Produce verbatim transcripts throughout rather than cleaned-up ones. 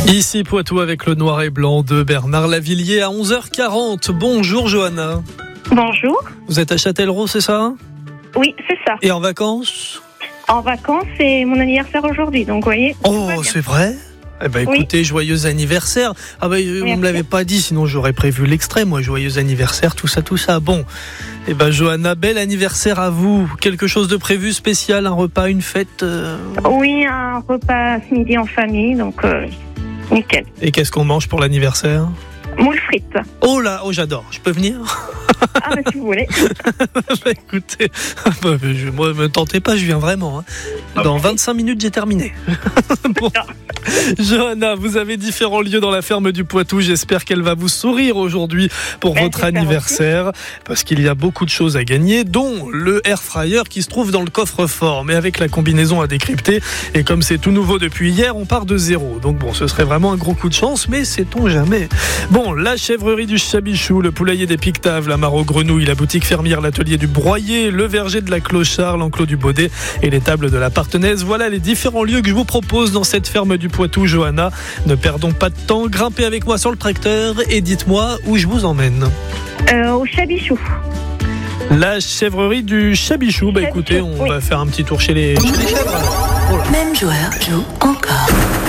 Ici Poitou avec le noir et blanc de Bernard Lavillier à onze heures quarante. Bonjour Johanna. Bonjour. Vous êtes à Châtellerault, c'est ça? Oui, c'est ça. Et en vacances? En vacances, c'est mon anniversaire aujourd'hui, donc vous voyez. Oh, c'est vrai? Eh ben écoutez, oui. Joyeux anniversaire. Ah ben vous ne me l'avez pas dit, sinon j'aurais prévu l'extrait, moi. Joyeux anniversaire, tout ça, tout ça. Bon, eh ben Johanna, bel anniversaire à vous. Quelque chose de prévu spécial, un repas, une fête euh... Oui, un repas ce midi en famille, donc euh, nickel. Et qu'est-ce qu'on mange pour l'anniversaire? Moules frites. Oh là, oh j'adore. Je peux venir? Ah bah si vous voulez. Bah, écoutez, bah, je, moi me tentez pas, je viens vraiment. Hein. Dans vingt-cinq minutes, j'ai terminé. Bon. Johanna, vous avez différents lieux dans la ferme du Poitou. J'espère qu'elle va vous sourire aujourd'hui pour ben, votre anniversaire, parce qu'il y a beaucoup de choses à gagner, dont le air fryer qui se trouve dans le coffre-fort, mais avec la combinaison à décrypter. Et comme c'est tout nouveau depuis hier, on part de zéro. Donc bon, ce serait vraiment un gros coup de chance, mais sait-on jamais. Bon, la chèvrerie du Chabichou, le poulailler des Pictaves, la mare aux grenouilles, la boutique fermière, l'atelier du Broyer, le verger de la Clochard, l'enclos du Baudet et les tables de la Partenaise. Voilà les différents lieux que je vous propose dans cette ferme du Poitou, Johanna. Ne perdons pas de temps, grimpez avec moi sur le tracteur et dites-moi où je vous emmène. Euh, au Chabichou. La chèvrerie du Chabichou. Bah écoutez, on oui. va faire un petit tour chez les, chez les chèvres. Oh Même joueur joue encore.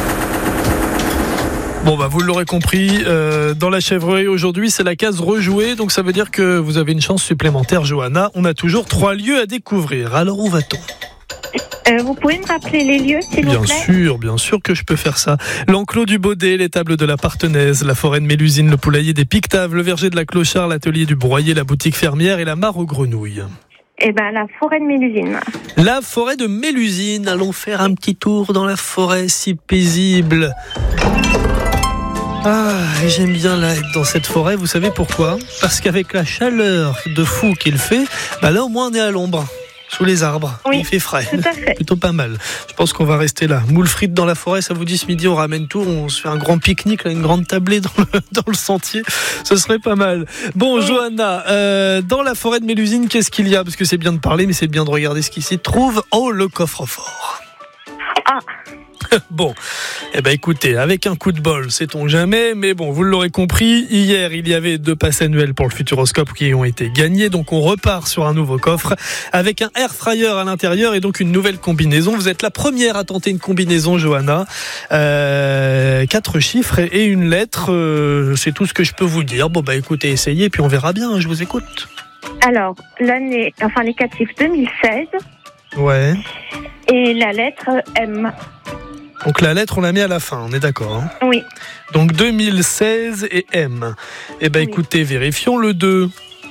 Bon bah vous l'aurez compris, euh, dans la chèvrerie aujourd'hui c'est la case rejouée, donc ça veut dire que vous avez une chance supplémentaire, Johanna. On a toujours trois lieux à découvrir, alors où va-t-on? Euh, vous pouvez me rappeler les lieux, s'il vous plaît? Bien sûr, bien sûr que je peux faire ça. L'enclos du Baudet, les tables de la Partenaise, la forêt de Mélusine, le poulailler des Pictaves, le verger de la Clochard, l'atelier du Broyer, la boutique fermière et la mare aux grenouilles. Eh ben, la forêt de Mélusine. La forêt de Mélusine, allons faire un petit tour dans la forêt si paisible. Ah, j'aime bien là être dans cette forêt, vous savez pourquoi? Parce qu'avec la chaleur de fou qu'il fait, bah là au moins on est à l'ombre. Sous les arbres, oui, il fait frais, tout à fait. Plutôt pas mal. Je pense qu'on va rester là. Moules frites dans la forêt, ça vous dit ce midi, on ramène tout, on se fait un grand pique-nique, là, une grande tablée dans le, dans le sentier, ce serait pas mal. Bon, oui. Johanna, euh, dans la forêt de Mélusine, qu'est-ce qu'il y a? Parce que c'est bien de parler, mais c'est bien de regarder ce qui s'y trouve. Oh, le coffre-fort. Ah. Bon, eh ben écoutez, avec un coup de bol, sait-on jamais, mais bon, vous l'aurez compris, hier il y avait deux passes annuelles pour le Futuroscope qui ont été gagnés, donc on repart sur un nouveau coffre avec un air fryer à l'intérieur et donc une nouvelle combinaison. Vous êtes la première à tenter une combinaison, Johanna. Euh, quatre chiffres et une lettre, euh, c'est tout ce que je peux vous dire. Bon bah écoutez, essayez, puis on verra bien, je vous écoute. Alors, l'année, enfin les quatre chiffres deux mille seize. Ouais. Et la lettre M. Donc la lettre, on la met à la fin, on est d'accord, hein? Oui. Donc deux mille seize et M. Eh ben oui. Écoutez, vérifions le deux.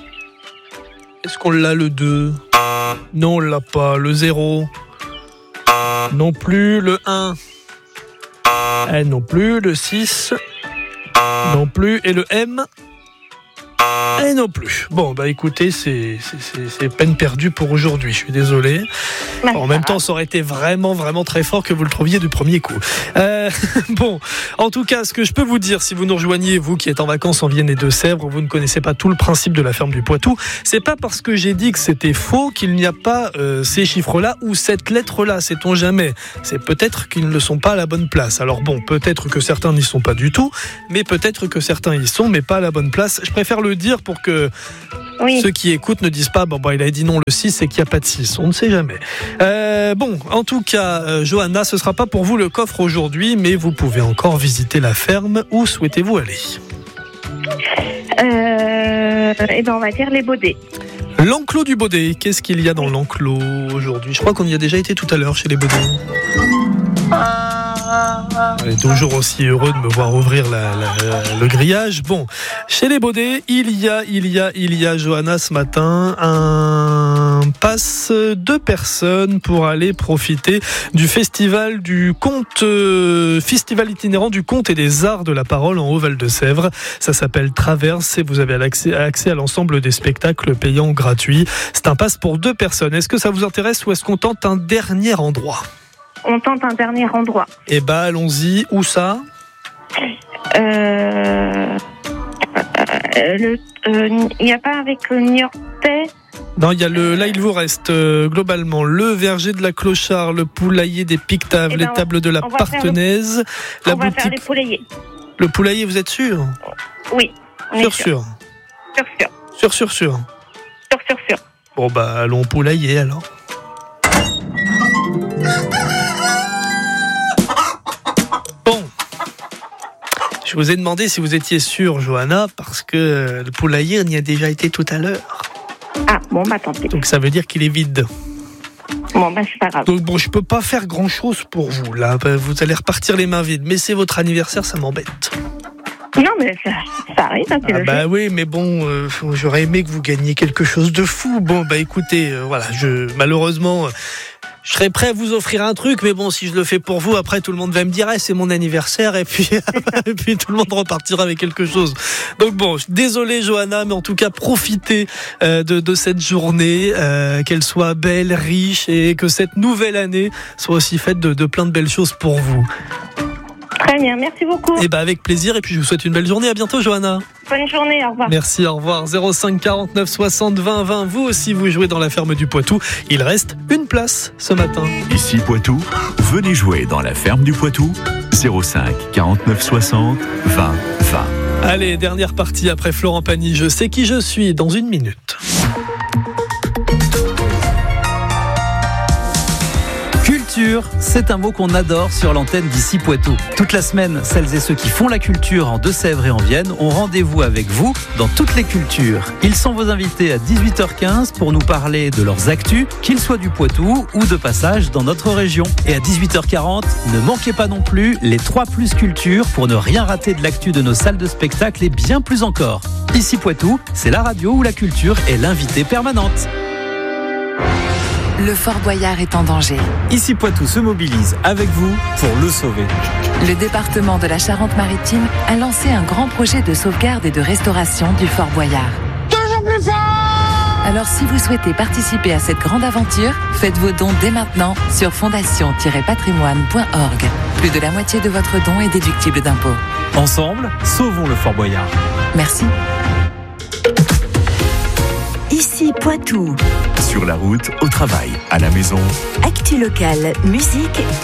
Est-ce qu'on l'a le deux? Non, on l'a pas. Le zéro? Non plus. Le un? Eh, non plus. Le six? Non plus. Et le M? Et non plus. Bon, bah écoutez, c'est, c'est, c'est, c'est peine perdue pour aujourd'hui, je suis désolé. Bah, en même temps, ça aurait été vraiment, vraiment très fort que vous le trouviez du premier coup. Euh, bon, en tout cas, ce que je peux vous dire, si vous nous rejoignez, vous qui êtes en vacances en Vienne et Deux-Sèvres, vous ne connaissez pas tout le principe de la ferme du Poitou, c'est pas parce que j'ai dit que c'était faux qu'il n'y a pas euh, ces chiffres-là ou cette lettre-là, sait-on jamais. C'est peut-être qu'ils ne sont pas à la bonne place. Alors bon, peut-être que certains n'y sont pas du tout, mais peut-être que certains y sont, mais pas à la bonne place. Je préfère le dire pour que oui. ceux qui écoutent ne disent pas bon, bah, il a dit non le six et qu'il n'y a pas de six, on ne sait jamais. Euh, bon, en tout cas, euh, Johanna, ce ne sera pas pour vous le coffre aujourd'hui, mais vous pouvez encore visiter la ferme. Où souhaitez-vous aller? euh, Eh ben, on va dire les Baudets. L'enclos du Baudet, qu'est-ce qu'il y a dans l'enclos aujourd'hui? Je crois qu'on y a déjà été tout à l'heure chez les Baudets. Elle est toujours aussi heureux de me voir ouvrir la, la, le grillage. Bon, chez les Baudets, il y a, il y a, il y a, Johanna, ce matin, un passe de personnes pour aller profiter du festival du conte, euh, festival itinérant du conte et des arts de la parole en Haut-Val de Sèvres. Ça s'appelle Traverse et vous avez accès, accès à l'ensemble des spectacles payants ou gratuits. C'est un passe pour deux personnes. Est-ce que ça vous intéresse ou est-ce qu'on tente un dernier endroit? On tente un dernier endroit. Eh ben, allons-y. Où ça? Euh... euh, le, euh, y a pas avec le Niortais Non, il y a le, là, il vous reste euh, globalement le verger de la Clochard, le poulailler des Pictaves, Eh les ben, tables de la Partenaise, le... la on va boutique. faire les poulaillers. Le poulailler, vous êtes sûr? Oui. On Sûr, est sûr. sûr. Sûr, sûr. Sûr, sûr, sûr. Sûr, sûr, sûr. Bon, bah, allons au poulailler alors. Bon. Je vous ai demandé si vous étiez sûr, Johanna, parce que le poulailler, on y a déjà été tout à l'heure. Ah, bon, bah tant pis. Donc ça veut dire qu'il est vide. Bon, bah c'est pas grave. Donc bon, je peux pas faire grand chose pour vous là. Vous allez repartir les mains vides. Mais c'est votre anniversaire, ça m'embête. Non, mais ça, ça arrive, hein, c'est Ah le bah jeu. oui, mais bon, euh, j'aurais aimé que vous gagniez quelque chose de fou. Bon, bah écoutez, euh, voilà, je malheureusement, euh, je serais prêt à vous offrir un truc, mais bon, si je le fais pour vous, après tout le monde va me dire, eh, c'est mon anniversaire, et puis, et puis tout le monde repartira avec quelque chose. Donc bon, désolé Johanna, mais en tout cas, profitez euh, de, de cette journée, euh, qu'elle soit belle, riche, et que cette nouvelle année soit aussi faite de, de plein de belles choses pour vous. Très bien, merci beaucoup. Et bah avec plaisir, et puis je vous souhaite une belle journée. À bientôt Johanna. Bonne journée, au revoir. Merci, au revoir. zéro cinq quarante-neuf soixante vingt vingt. Vous aussi, vous jouez dans la ferme du Poitou. Il reste une place ce matin. Ici Poitou, venez jouer dans la ferme du Poitou. zéro cinq quarante-neuf soixante vingt vingt. Allez, dernière partie après Florent Pagny. Je sais qui je suis dans une minute. Culture, c'est un mot qu'on adore sur l'antenne d'Ici Poitou. Toute la semaine, celles et ceux qui font la culture en Deux-Sèvres et en Vienne ont rendez-vous avec vous dans toutes les cultures. Ils sont vos invités à dix-huit heures quinze pour nous parler de leurs actus, qu'ils soient du Poitou ou de passage dans notre région. Et à dix-huit heures quarante, ne manquez pas non plus les trois plus culture pour ne rien rater de l'actu de nos salles de spectacle et bien plus encore. Ici Poitou, c'est la radio où la culture est l'invitée permanente. Le Fort Boyard est en danger. Ici Poitou se mobilise avec vous pour le sauver. Le département de la Charente-Maritime a lancé un grand projet de sauvegarde et de restauration du Fort Boyard. Toujours plus fort ! Alors si vous souhaitez participer à cette grande aventure, faites vos dons dès maintenant sur fondation tiret patrimoine point org. Plus de la moitié de votre don est déductible d'impôts. Ensemble, sauvons le Fort Boyard. Merci. Ici Poitou. Sur la route, au travail, à la maison. Actu locale, musique